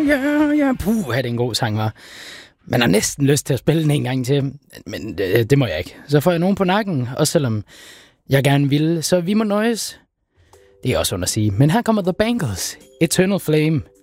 ja. Puh, det en god sang, var. Man har næsten lyst til at spille den en gang til, men det må jeg ikke. Så får jeg nogen på nakken, også selvom jeg gerne vil, så vi må nøjes. Det er også under at sige. Men her kommer The Bangles, Eternal Flame.